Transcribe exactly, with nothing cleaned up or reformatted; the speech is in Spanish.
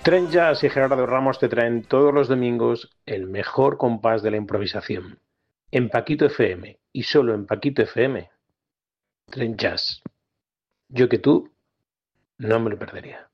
Tren Jazz y Gerardo Ramos te traen todos los domingos el mejor compás de la improvisación. En Paquito F M y solo en Paquito F M, Tren Jazz. Yo que tú no me lo perdería.